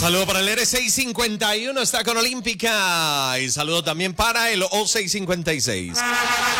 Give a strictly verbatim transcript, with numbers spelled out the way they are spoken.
Saludo para el R seiscientos cincuenta y uno, está con Olímpica. Y saludo también para el O seiscientos cincuenta y seis.